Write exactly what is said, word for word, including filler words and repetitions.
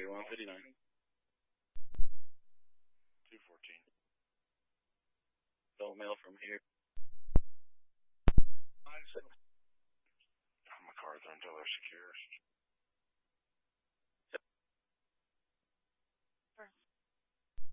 thirty-one fifty-nine. two fourteen. Don't mail from here. five six. I'm MacArthur until they're secure.